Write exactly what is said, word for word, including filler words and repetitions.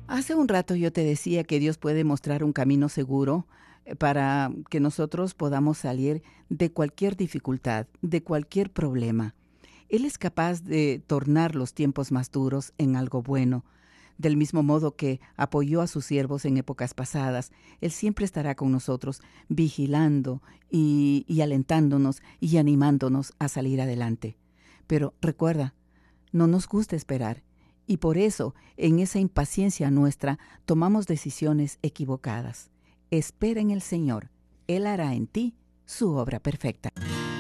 Hace un rato yo te decía que Dios puede mostrar un camino seguro eh, para que nosotros podamos salir de cualquier dificultad, de cualquier problema. Él es capaz de tornar los tiempos más duros en algo bueno. Del mismo modo que apoyó a sus siervos en épocas pasadas, Él siempre estará con nosotros, vigilando y, y alentándonos y animándonos a salir adelante. Pero recuerda, no nos gusta esperar. Y por eso, en esa impaciencia nuestra, tomamos decisiones equivocadas. Espera en el Señor. Él hará en ti su obra perfecta.